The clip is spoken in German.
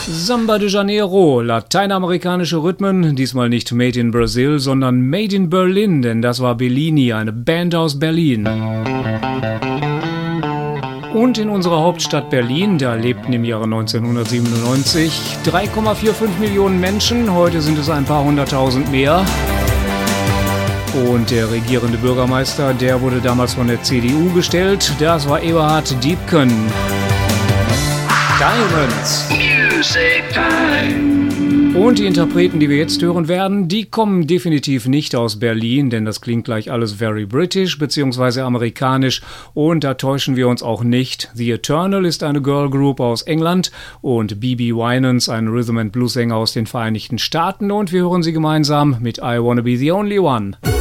Samba de Janeiro, lateinamerikanische Rhythmen, diesmal nicht Made in Brazil, sondern Made in Berlin, denn das war Bellini, eine Band aus Berlin. Und in unserer Hauptstadt Berlin, da lebten im Jahre 1997 3,45 Millionen Menschen, heute sind es ein paar hunderttausend mehr. Und der regierende Bürgermeister, der wurde damals von der CDU gestellt, das war Eberhard Diepken. Diamonds. Music Time. Und die Interpreten, die wir jetzt hören werden, die kommen definitiv nicht aus Berlin, denn das klingt gleich alles very British bzw. amerikanisch und da täuschen wir uns auch nicht. The Eternal ist eine Girl Group aus England und B.B. Winans, ein Rhythm and Blues Sänger aus den Vereinigten Staaten und wir hören sie gemeinsam mit I Wanna Be the Only One.